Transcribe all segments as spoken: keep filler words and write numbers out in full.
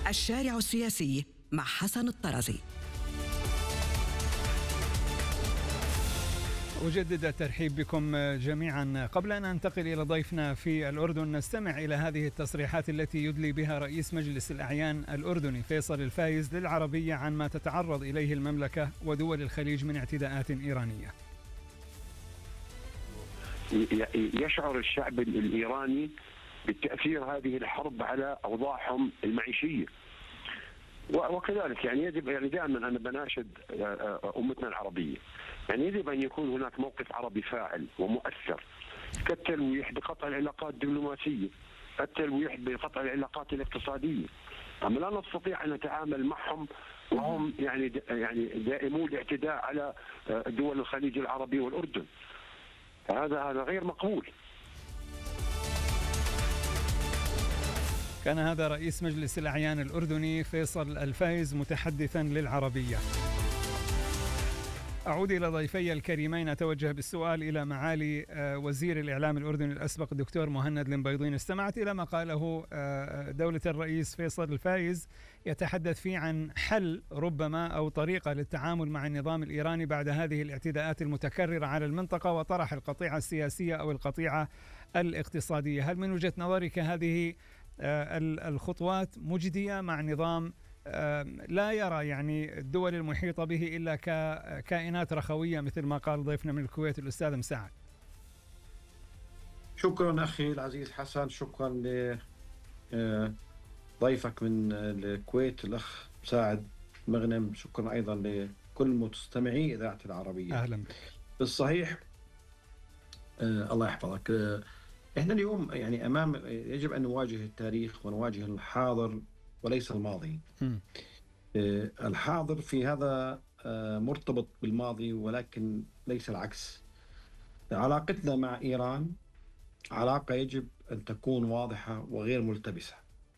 الشارع السياسي مع حسن الطرزي. أجدد الترحيب بكم جميعا. قبل أن ننتقل إلى ضيفنا في الأردن نستمع إلى هذه التصريحات التي يدلي بها رئيس مجلس الأعيان الأردني فيصل الفايز للعربية عن ما تتعرض إليه المملكة ودول الخليج من اعتداءات إيرانية. يشعر الشعب الإيراني بتأثير هذه الحرب على أوضاعهم المعيشية، وكذلك يعني يجب يعني دائما أنا بناشد أمتنا العربية، يعني يجب أن يكون هناك موقف عربي فاعل ومؤثر كالتلويح بقطع العلاقات الدبلوماسية، التلويح بقطع العلاقات الاقتصادية. أما لا نستطيع أن نتعامل معهم وهم يعني يعني دائمو الاعتداء على دول الخليج العربي والأردن. هذا هذا غير مقبول. كان هذا رئيس مجلس الأعيان الأردني فيصل الفايز متحدثا للعربية. أعود إلى ضيفي الكريمين، أتوجه بالسؤال إلى معالي وزير الإعلام الأردني الأسبق الدكتور مهند المبيضين. استمعت إلى ما قاله دولة الرئيس فيصل الفايز يتحدث فيه عن حل ربما أو طريقة للتعامل مع النظام الإيراني بعد هذه الاعتداءات المتكررة على المنطقة، وطرح القطيعة السياسية أو القطيعة الاقتصادية. هل من وجهة نظرك هذه الخطوات مجدية مع نظام لا يرى يعني الدول المحيطة به إلا ككائنات رخوية مثل ما قال ضيفنا من الكويت الأستاذ مساعد؟ شكرا أخي العزيز حسن، شكرا لضيفك من الكويت الأخ مساعد مغنم، شكرا أيضا لكل مستمعي إذاعة العربية. أهلا بك. بالصحيح آه الله يحفظك. آه إحنا اليوم يعني أمام يجب أن نواجه التاريخ ونواجه الحاضر وليس الماضي. م. آه الحاضر في هذا آه مرتبط بالماضي ولكن ليس العكس. علاقتنا مع إيران علاقة يجب أن تكون واضحة وغير ملتبسة.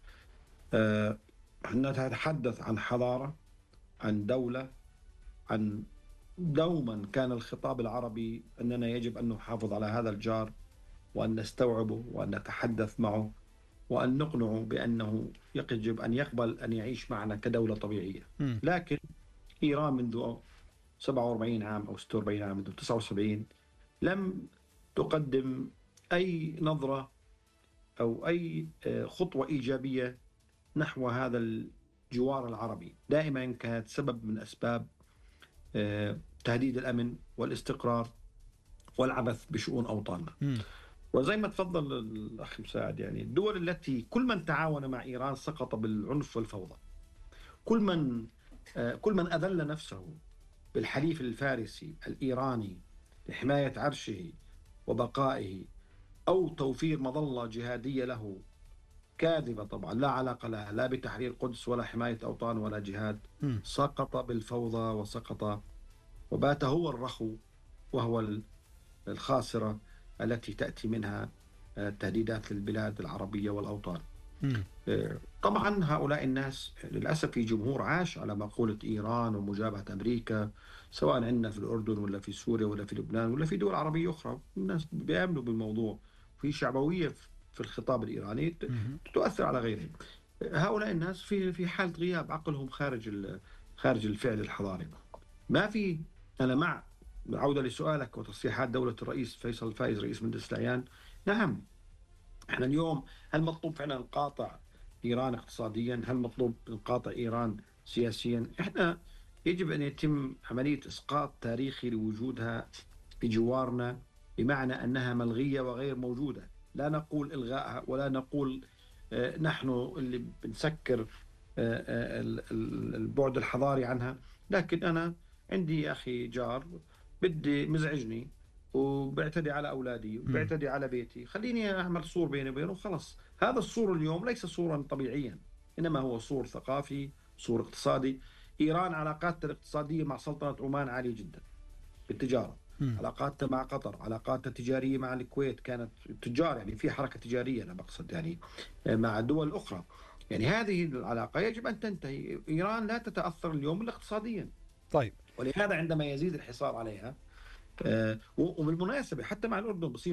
آه نتحدث عن حضارة، عن دولة، عن دوما كان الخطاب العربي أننا يجب أن نحافظ على هذا الجار وأن نستوعبه وأن نتحدث معه وأن نقنعه بأنه يجب أن يقبل أن يعيش معنا كدولة طبيعية. م. لكن إيران منذ سبعة وأربعين عام أو ستة وأربعين عام، منذ تسعة وسبعين لم تقدم أي نظرة أو أي خطوة إيجابية نحو هذا الجوار العربي. دائما كانت سبب من أسباب تهديد الأمن والاستقرار والعبث بشؤون أوطاننا. م. وزي ما تفضل الأخ مساعد، يعني الدول التي كل من تعاون مع إيران سقط بالعنف والفوضى، كل من كل من أذل نفسه بالحليف الفارسي الإيراني لحماية عرشه وبقائه أو توفير مظلة جهادية له كاذبة طبعا لا علاقة لها لا بتحرير قدس ولا حماية أوطان ولا جهاد، م. سقط بالفوضى وسقط وبات هو الرخو وهو الخاسرة التي تأتي منها تهديدات للبلاد العربية والأوطان. م. طبعا هؤلاء الناس للأسف في جمهور عاش على مقولة إيران ومجابهة أمريكا، سواء عندنا في الأردن ولا في سوريا ولا في لبنان ولا في دول عربية أخرى. الناس بيأمنوا بالموضوع، في شعبوية في الخطاب الإيراني تؤثر على غيرهم. هؤلاء الناس في في حالة غياب، عقلهم خارج خارج الفعل الحضاري. ما في أنا مع عودة لسؤالك وتصريحات دولة الرئيس فيصل الفايز رئيس مجلس الأعيان. نعم، احنا اليوم هل مطلوب فعلا نقاطع إيران اقتصاديا؟ هل مطلوب نقاطع إيران سياسيا؟ احنا يجب أن يتم عملية إسقاط تاريخي لوجودها بجوارنا، بمعنى أنها ملغية وغير موجودة. لا نقول إلغائها ولا نقول اه نحن اللي بنسكر اه اه البعد الحضاري عنها، لكن أنا عندي يا أخي جار بدي مزعجني وبيعتدي على أولادي وبيعتدي على بيتي، خليني أعمل سور بيني وبينه وخلص. هذا السور اليوم ليس سورا طبيعيا، إنما هو سور ثقافي، سور اقتصادي. إيران علاقاتها الاقتصادية مع سلطنة عمان عالية جدا بالتجارة، م. علاقاتها مع قطر، علاقاتها التجارية مع الكويت كانت تجار، يعني في حركة تجارية أنا بقصد يعني مع دول أخرى. يعني هذه العلاقة يجب أن تنتهي. إيران لا تتأثر اليوم اقتصاديا. طيب، ولهذا عندما يزيد الحصار عليها آه وبالمناسبة حتى مع الأردن بصير